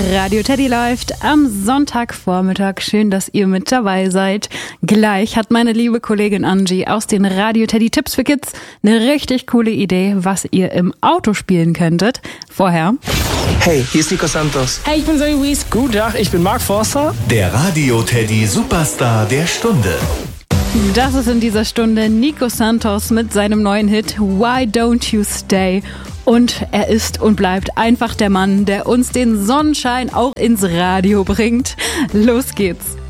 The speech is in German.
Radio Teddy läuft am Sonntagvormittag. Schön, dass ihr mit dabei seid. Gleich hat meine liebe Kollegin Angie aus den Radio Teddy Tipps für Kids eine richtig coole Idee, was ihr im Auto spielen könntet. Vorher. Hey, hier ist Nico Santos. Hey, ich bin Zoe Wies. Guten Tag, ich bin Mark Forster. Der Radio Teddy Superstar der Stunde. Das ist in dieser Stunde Nico Santos mit seinem neuen Hit Why Don't You Stay? Und er ist und bleibt einfach der Mann, der uns den Sonnenschein auch ins Radio bringt. Los geht's.